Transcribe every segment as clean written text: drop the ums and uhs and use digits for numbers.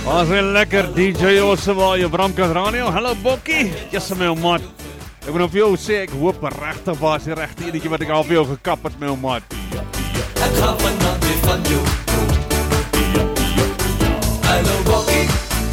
Was een lekker DJ Ossewa, jou Bramkas Radio. Hallo Bokkie, jysse my ou maat. Ek wil nou vir jou sê, ek hoop regtig was die regte enetjie wat ek al vir jou gekap het, my ou maat. Ek gaan vanavond weer van jou. Hallo Bokkie.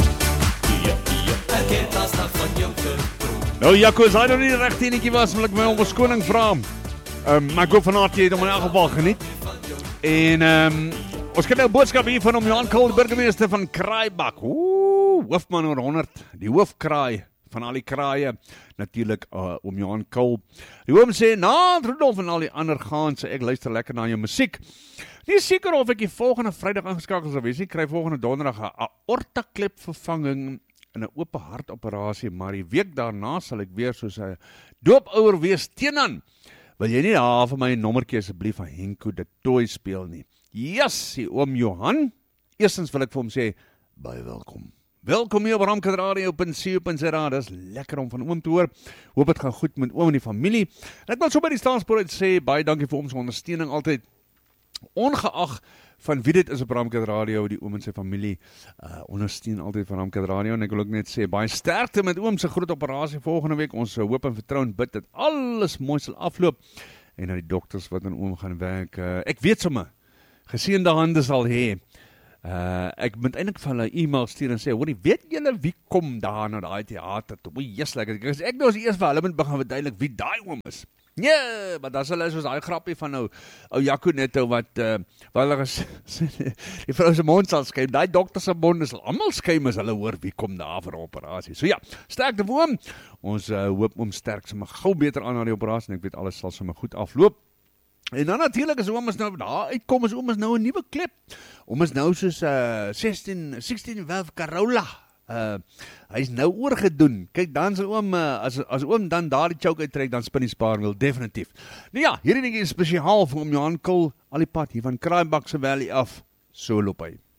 Ek het laasdag van jou gedroom. Nou Jaco, as hy nou nie die regte enetjie was, wil ek my om verskoning vra. Maar ek hoop vanaand jy het hom in elk geval geniet. En ons kry nou 'n boodskap hier van Johan Kol, die burgemeester van Kraaibak. Hoofman oor 100, die hoofkraai van al die kraaie, natuurlik Johan Kol. Die oom sê, Rudolf en al die ander gaan, sê ek luister lekker na jou musiek. Nie seker of ek die volgende Vrydag ingeskakel sal wees nie, kry volgende donderdag 'n aortaklep vervanging in 'n oop hartoperasie, maar die week daarna sal ek weer soos 'n doopouer wees teenaan. Wil jy nie daar vir my 'n nommertjie asseblief van Henko de Tooi speel nie? Yes, die oom Johan. Eerstens wil ek vir hom sê, baie welkom. Welkom hier op ramkadradio.co.za. Dis lekker om van oom te hoor. Hoop het gaan goed met oom en die familie. En ek wil so by die staanspoor uit sê, baie dankie vir oom se ondersteuning altyd. Ongeag van wie dit is op Ramkat Radio, die oom en sy familie ondersteun altyd van Ramkat Radio. En ek wil ook net sê, baie sterkte met oom se groot operasie volgende week. Ons hoop en vertrou en bid dat alles mooi sal afloop. En dat die dokters wat aan oom gaan werk, ek weet sommer, geseënde hande sal hê. Ek moet eintlik van hulle e-mail stuur en sê, hoorie, weet julle wie kom daar na daai teater toe? Yes, lekker. Ek nou as eers vir hulle moet begin verduidelik wie daai oom is. Nee, maar dan sal hulle soos daai grappie van ou Jaco Netto wat hulle die vrou se mond sal skuim. Daai dokter se mond sal almal skuim as hulle hoor wie kom daar vir 'n operasie. So ja, sterkte vir hom. Ons hoop hom sterk sommer gou beter aan na die operasie en ek weet alles sal sommer goed afloop. En dan natuurlik is oom is nou daar uitkom, is oom is nou 'n nuwe klip. Oom is nou soos 16 Valve Corolla. Hy's nou oorgedoen. Kyk, dan sal oom as oom dan daardie choke uittrek, dan spin die spaarwiel definitief. Nou ja, hierdie ding is spesiaal vir oom Johan Kol, al die pad hier van Kraaibak se Valley af. So loop hy.